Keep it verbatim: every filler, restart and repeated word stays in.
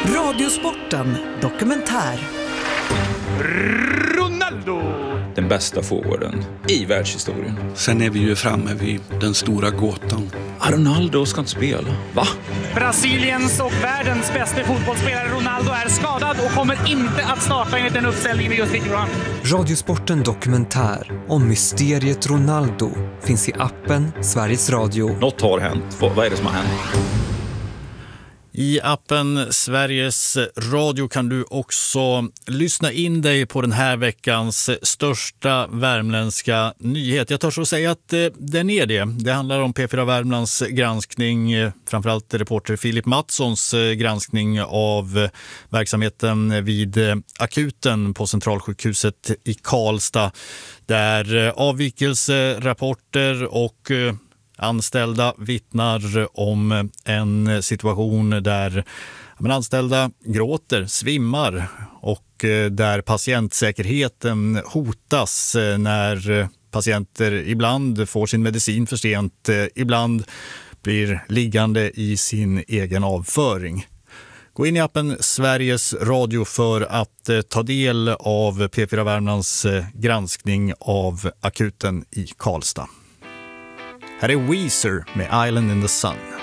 Radiosporten dokumentär. Ronaldo! Den bästa forwarden i världshistorien. Sen är vi ju framme vid den stora gåtan. Ah, Ronaldo ska inte spela. Va? Brasiliens och världens bästa fotbollsspelare Ronaldo är skadad och kommer inte att starta enligt den uppställning vi just fick fram. Radiosporten dokumentär om mysteriet Ronaldo finns i appen Sveriges Radio. Något har hänt. Vad är det som har hänt? I appen Sveriges Radio kan du också lyssna in dig på den här veckans största värmländska nyhet. Jag tar så att säga att den är det. Det handlar om P fyra Värmlands granskning, framförallt reporter Filip Mattssons granskning av verksamheten vid akuten på Centralsjukhuset i Karlstad, där avvikelserapporter och anställda vittnar om en situation där men anställda gråter, svimmar och där patientsäkerheten hotas när patienter ibland får sin medicin för sent, ibland blir liggande i sin egen avföring. Gå in i appen Sveriges Radio för att ta del av P fyra Värmlands granskning av akuten i Karlstad. Här är Weezer med Island in the Sun.